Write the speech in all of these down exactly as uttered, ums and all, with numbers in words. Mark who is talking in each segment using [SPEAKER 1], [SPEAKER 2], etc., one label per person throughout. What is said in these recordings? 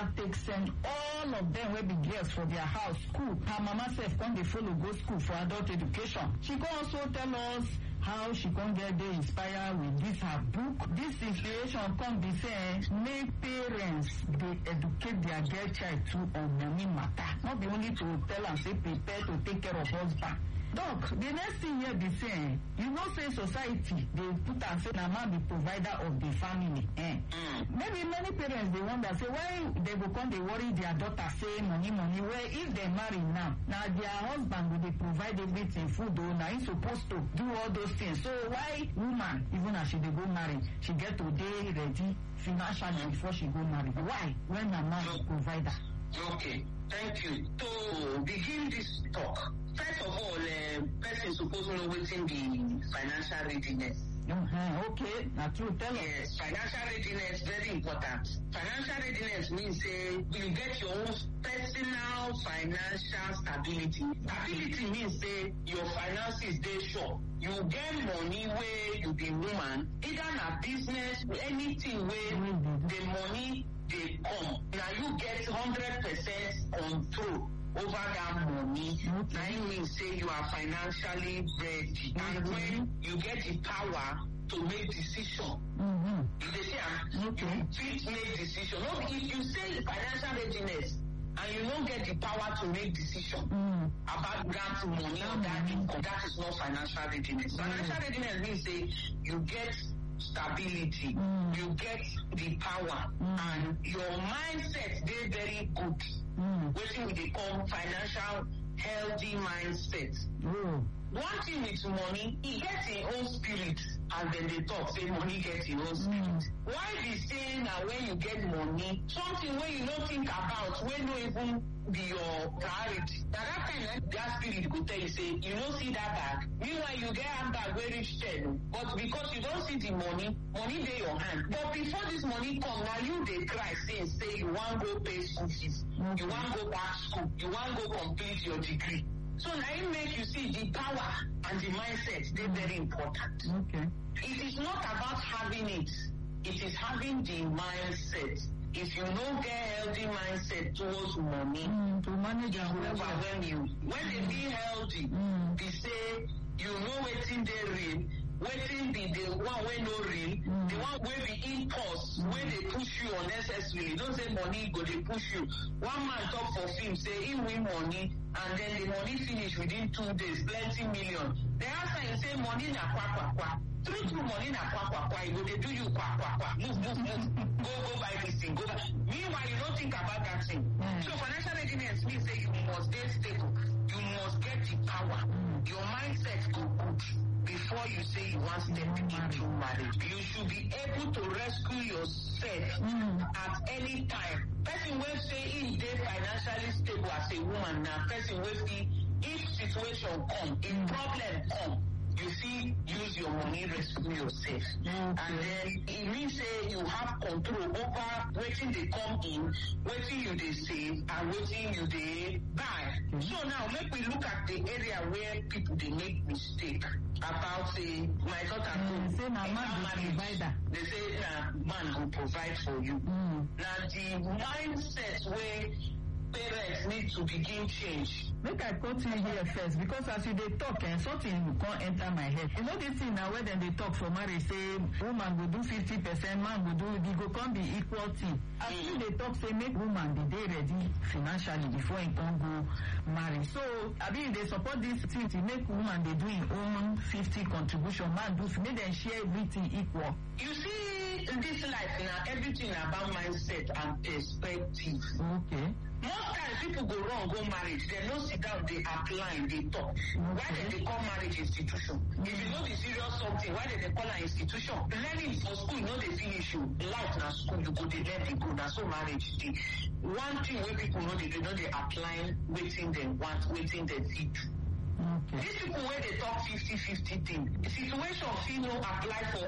[SPEAKER 1] mama take send all of them wey be girls for their house school. Her mama sef come dey follow go school for adult education. She go also tell us how she come get dey inspired with this her book. This inspiration come be say make parents dey educate their girl child too on money matter. Not be only to tell am say prepare to take care of husband. Doc, the next thing here be saying, you know say society they put am say na man be provider of the family. Eh? Mm. Maybe many parents they wonder say why they go come they worry their daughter say money money. Where if they marry now, now their husband will they provide everything, food or now he's supposed to do all those things. So why woman, even as she they go marry, she get to day ready financially before she go marry? Why? When a man is provider?
[SPEAKER 2] Okay, thank you. To begin this talk, first of all, uh, person supposed to know what's in the financial readiness.
[SPEAKER 1] Uh-huh. Okay, that's true. Tell us.
[SPEAKER 2] Yes, financial readiness very important. Financial readiness means say you get your own personal financial stability. Stability means say your finances they sure. You get money where you be woman, either a business, anything where mm-hmm. the money they come. Now you get hundred percent control over that money. Okay. Now it means say you are financially ready. Mm-hmm. And when you get the power to make decision, mm-hmm. they say okay. you fit make decision. No, if you say financial readiness and you don't get the power to make decision mm. about that money or that income, that is not financial readiness. Mm. Financial readiness means say you get stability, mm. you get the power, mm. and your mindset they very good. Mm. What we call financial healthy mindset. Mm. One thing with money, he gets his own spirit, and then they talk say money gets his own spirit. Mm. Why be saying that when you get money, something where you don't think about, when you even be your priority. Now that time that spirit go tell you say you don't see that bag. Meanwhile you get a bag where reach ten, but because you don't see the money, money dey your hand. But before this money come, now you dey cry say say you want go pay school fees, mm-hmm. you want go back school, you want go complete your degree. So now it make you see the power and the mindset, they're very important.
[SPEAKER 1] Okay.
[SPEAKER 2] It is not about having it, it is having the mindset. If you don't get healthy mindset towards money,
[SPEAKER 1] mm, to manage
[SPEAKER 2] it will overwhelm you. When mm. they be healthy, mm. they say you know waiting they real, waiting be the one way no real, mm. the one way be impulse, mm. where they push you unnecessarily. Don't say money go they push you. One man talk for film say he win money and then the money finish within two days, plenty million. The answer is say money na kwa kwa kwa. True true money na kwa kwa kwa. Go they do you kwa kwa kwa. Move move move. Go go buy this thing. Go buy. Meanwhile you don't think about that thing. Mm. So financial readiness means say you must stay stable. You must get the power. Mm. Your mindset go good before you say you want to step into marriage. You should be able to rescue yourself mm. at any time. Person will say if they financially stable as a woman now, person will see if situation come, if problem come, you see use your money rescue yourself. Okay. And then it means say you have control over waiting they come in, waiting you they save, and waiting you they buy. Mm-hmm. So now make we look at the area where people they make mistake about say my daughter
[SPEAKER 1] mm, say my man will provide.
[SPEAKER 2] They say nah, man will provide for you. Mm. Now the mindset where parents need to begin change.
[SPEAKER 1] Make I quote you here first, because as you they talk and something can't enter my head. You know this thing now where then they talk for marriage, say woman will do fifty percent, man will do, they go come be equal thing. As mm. you they talk, say make woman be they ready financially before it can go marry. So I mean they support this thing to make woman they do in own fifty contribution, man do make them share everything equal.
[SPEAKER 2] You see in this life now everything about mindset and perspective.
[SPEAKER 1] Okay.
[SPEAKER 2] Most times people go wrong, go marriage. They don't sit down, they apply, they talk. Okay. Why did they call marriage institution? Mm-hmm. If you know the serious something, why did they call an institution? Learning for school, you know they finish you. Life na school, you go, they learn, they go. That's so marriage. The one thing where people know they do, know they apply, waiting they want, waiting they see. Okay. These people where they talk fifty fifty thing, the situation feel no apply for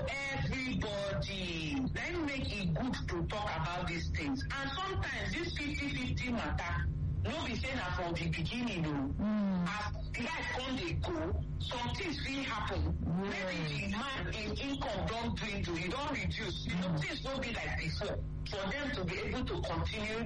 [SPEAKER 2] everybody. Then make it good to talk about these things. And sometimes this fifty fifty matter, no be saying that from the beginning, no. Mm. As life come they go, some things will happen. Mm. Maybe the man in income don't dwindle, you don't reduce. Mm. You know, things will be like before. For them to be able to continue